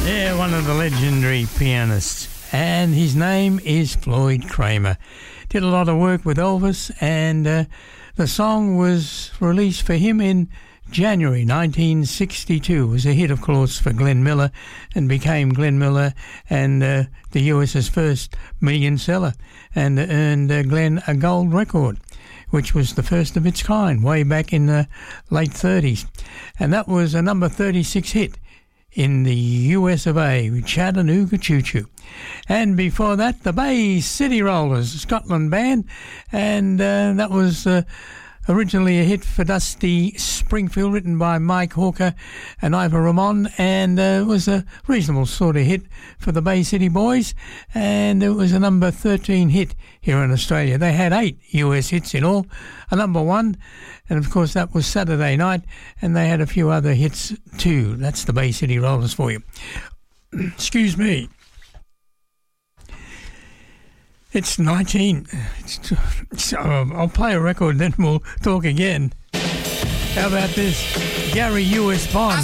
Yeah, one of the legendary pianists, and his name is Floyd Cramer. Did a lot of work with Elvis, and the song was released for him in January 1962. It was a hit, of course, for Glenn Miller, and became Glenn Miller and the US's first million seller, and earned Glenn a gold record, which was the first of its kind way back in the late 30s. And that was a number 36 hit in the US of A, with Chattanooga Choo Choo. And before that, the Bay City Rollers, a Scotland band, and that was originally a hit for Dusty Springfield, written by Mike Hawker and Ivor Ramon, and it was a reasonable sort of hit for the Bay City Boys, and it was a number 13 hit here in Australia. They had 8 US hits in all, a number 1, and of course that was Saturday Night, and they had a few other hits too. That's the Bay City Rollers for you. Excuse me. It's 19. I'll play a record, then we'll talk again. How about this? Gary U.S. Bond.